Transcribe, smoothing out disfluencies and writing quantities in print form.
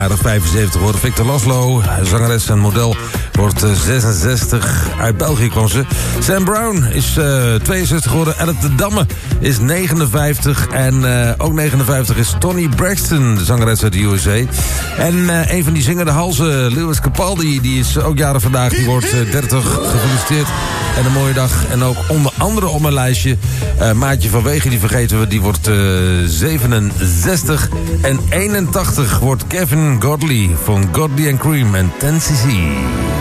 75 worden. Victor Laszlo, zangeres en model, wordt 66. Uit België kwam ze. Sam Brown is 62 geworden. Elliot de Damme is 59. En ook 59 is Toni Braxton, de zangeres uit de USA. En een van die zingende halzen, Lewis Capaldi, die is ook jaren vandaag. Die wordt 30. Gefeliciteerd. En een mooie dag. En ook onder andere op mijn lijstje Maatje van Wegen, die vergeten we, die wordt 67. En 81 wordt Kevin Godley van Godley & Cream en 10cc.